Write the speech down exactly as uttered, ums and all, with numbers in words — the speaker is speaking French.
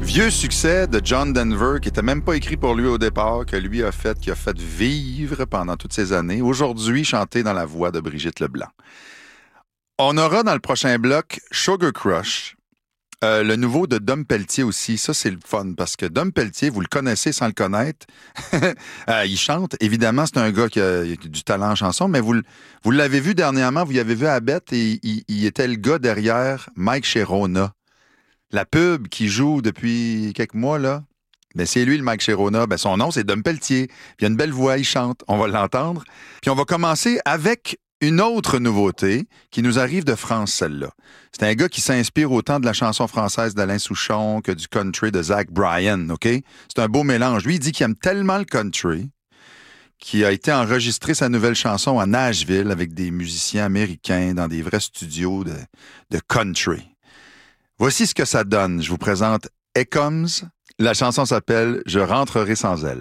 Vieux succès de John Denver, qui n'était même pas écrit pour lui au départ, que lui a fait, qui a fait vivre pendant toutes ces années. Aujourd'hui, chanté dans la voix de Brigitte Leblanc. On aura dans le prochain bloc Sugar Crush, euh, le nouveau de Dom Pelletier aussi. Ça, c'est le fun, parce que Dom Pelletier, vous le connaissez sans le connaître. euh, il chante. Évidemment, c'est un gars qui a, qui a du talent en chanson, mais vous, vous l'avez vu dernièrement, vous l'avez vu à Bête, et il, il était le gars derrière Mike Sherona. La pub qui joue depuis quelques mois, là, ben c'est lui, le Mike Sherona. Ben son nom, c'est Dom Pelletier. Puis il a une belle voix, il chante. On va l'entendre. Puis on va commencer avec une autre nouveauté qui nous arrive de France, celle-là. C'est un gars qui s'inspire autant de la chanson française d'Alain Souchon que du country de Zach Bryan, OK? C'est un beau mélange. Lui, il dit qu'il aime tellement le country qu'il a été enregistrer sa nouvelle chanson à Nashville avec des musiciens américains dans des vrais studios de, de country. Voici ce que ça donne. Je vous présente Here Comes. La chanson s'appelle « Je rentrerai sans elle ».